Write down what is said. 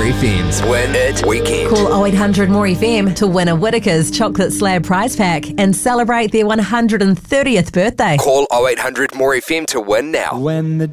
FM's Win It Weekend. Call 0800 More FM to win a Whittaker's Chocolate Slab prize pack and celebrate their 130th birthday. Call 0800 More FM to win now. When the